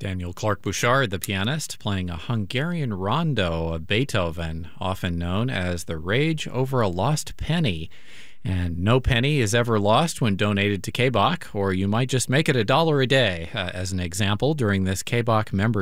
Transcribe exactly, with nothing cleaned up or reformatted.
Daniel Clark Bouchard, the pianist, playing a Hungarian rondo of Beethoven, often known as The Rage Over a Lost Penny. And no penny is ever lost when donated to K B O C, or you might just make it a dollar a day, uh, as an example, during this K B O C member